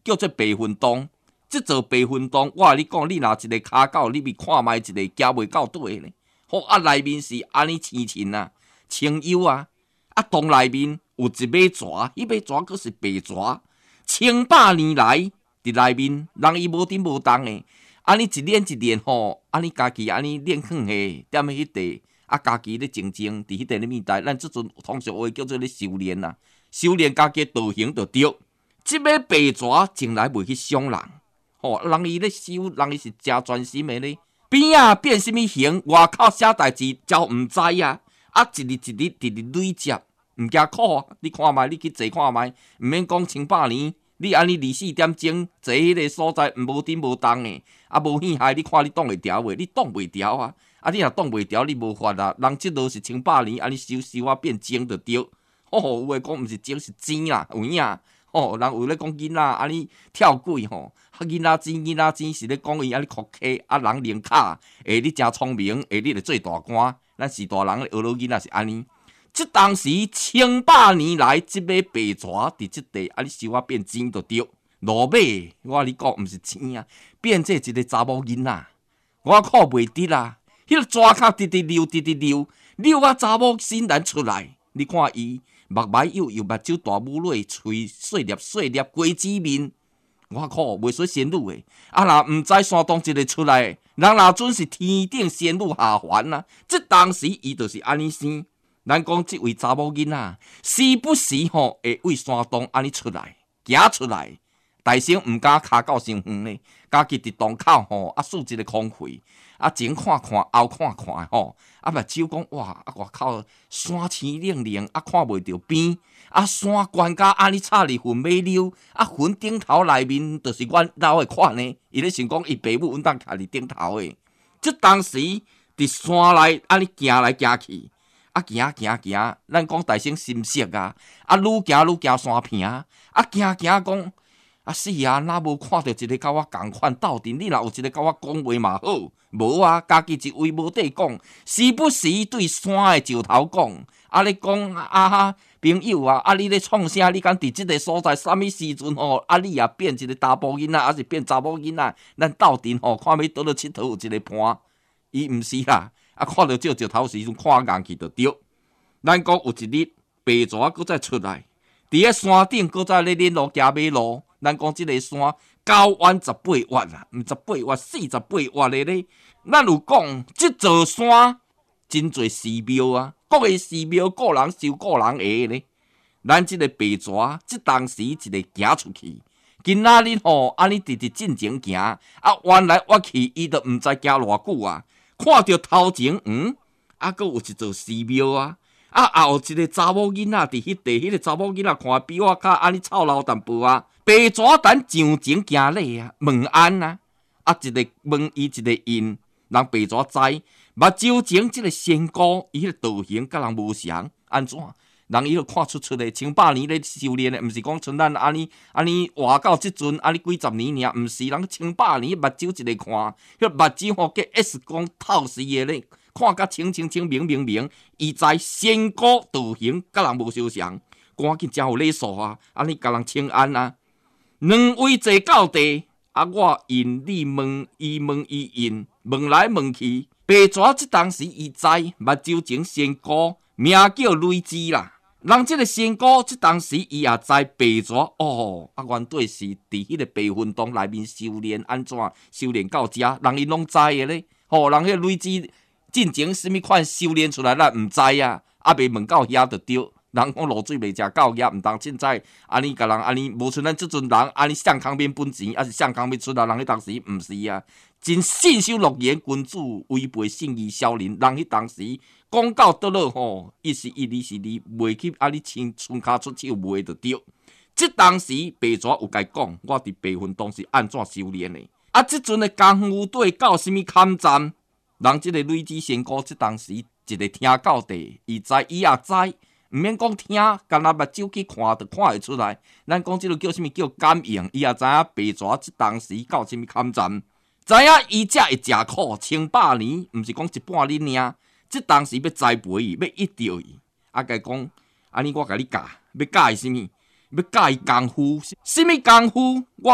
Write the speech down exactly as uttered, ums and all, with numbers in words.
叫做白云洞。即座白云洞，我甲你讲，你若一个骹到，你咪看卖一个行袂到底呢。好啊，内面是安尼青青啊，青幽啊，啊洞内面有一尾蛇，迄尾蛇佫是白蛇，千百年来伫内面，人伊无顶无动诶。安尼一练一练吼，安尼家己安尼练远诶，踮喺迄地，啊家己咧静静伫迄地咧面带，咱即阵通常话叫做咧修炼啦，修炼家己道行就对。即尾白蛇从来袂去伤人。吼，人伊咧修，人伊是真专心诶咧。边仔变什么形，外口写代志，才毋知啊。啊，一日一日一日累积，毋惊苦啊！你看卖，你去坐看卖，毋免讲千百年，你安尼二四点钟坐迄个所在，无顶无动诶，啊无险害，你看你挡会牢袂？你挡袂牢啊！啊，你若挡袂牢，你无法啊。人即落是千百年，安尼修修啊变精就对。吼、哦，有诶讲毋是精是精啦，有影。吼、哦，人有咧讲囡仔安尼跳轨吼，啊囡仔精囡仔精是咧讲伊安尼哭客，啊人灵卡，诶你真聪明，诶你著做大官，咱是大人咧学老囡仔是安尼。即当时千百年来，即尾白蛇伫即地安尼修啊变精就对。落尾我你讲毋是精啊，变做一个查某囡仔，我靠袂得啦，迄、那个蛇壳直直溜直直溜，溜啊查某欣然出来，你看伊。目眉幼幼，目睭大母蕊，喙细粒细粒，瓜子面，我靠，袂说仙女诶！啊，若毋知山洞一个出来，人若准是天顶仙女下凡啊！即当时伊就是安尼生。咱讲即位查某囡仔，时不时吼会为山洞安尼出来，行出来，大声毋敢骹到伤远咧，家己伫洞口吼啊，竖一个空气。啊，前看看，后看看吼，啊，目睭讲哇，啊外口山青冷冷，啊看袂着边，啊山悬甲安尼插入云尾溜，啊云顶头内面就是阮兜诶款呢。伊咧想讲伊爸母稳当徛伫顶头诶，即当时伫山内安尼行来行去，啊行行行，咱讲大声心色啊，啊愈行愈行山坪，啊行行讲。啊是啊，哪无看到一个甲我共款斗阵？你若有一个甲我讲话嘛好，无啊，家己一位无地讲，时不时对山的石头讲，啊咧讲啊哈朋友啊，啊你咧创啥？你敢伫即个所在？啥物时阵吼？啊你也变一个查甫囡仔，还是变查某囡仔？咱斗阵吼，看要倒落佚佗有一个伴，伊毋是啦，啊看到这石头时阵看硬去就对。咱讲有一日白蛇搁再出来，伫咧山顶搁再咧练路行马路。咱讲即个山九弯十八弯啦，毋十八弯四十八弯的咧。咱有讲即座山真侪寺庙啊，各个寺庙个人修个人下咧。咱即个白蛇即当时一个行出去，今仔日吼安尼直直进前行，啊弯来弯去，伊都毋知行偌久啊。看到头前嗯，啊搁有一座寺庙啊。啊，也有一个查某囡仔伫迄地，迄、那个查某囡仔看比我较安尼操劳淡薄啊。白蛇等上前行礼啊，问安啊，啊一个问伊一个因，人白蛇知，目睭前即个仙姑，伊迄个道行甲人无相，安怎？人伊就看出出的，千百年咧修炼的，毋是讲像咱安尼安尼活到即阵，安尼几十年尔，毋是人千百年目睭一个看，迄目睭吼计 X 光透视的咧。看甲清清清明明明，伊知仙姑道行甲人无相像，赶紧真有礼数啊！安尼甲人请安啊！两位坐到地，啊我因你问，伊问伊因，问来问去，白蛇即当时伊知目睭前仙姑名叫雷枝啦。人即个仙姑即当时伊也知白蛇哦，啊原对是伫迄个白云洞内面修炼安怎修炼到遮，人伊拢知的咧。吼、哦，人迄个雷枝。进前什么款修炼出来，咱毋知啊，啊未问到遐就对。人讲落水未食到遐，毋当凊彩安尼甲人安尼，无像咱即阵人安尼上康免本钱，还是上康要出来，人迄当时毋是啊，真信守诺言，君子违背信义小人。人迄当时讲到倒落吼，一是一，二是二，袂去安尼亲村骹出手袂就对。即当时白蛇有甲讲，我伫白云洞是安怎修炼的，啊，即阵的功夫对到什么坎站？人即个雷枝仙姑，即当时一个听到地，伊知伊也知，毋免讲听，干那目睭去看，就看会出来。咱讲即个叫什么叫感应，伊也知影白蛇即当时到什么坎站，知影伊才会食苦，千百年，毋是讲一半日尔。即当时要栽培伊，要益着伊，啊，甲伊讲，安尼我甲你教，要教伊什么？要教伊功夫，什么功夫？我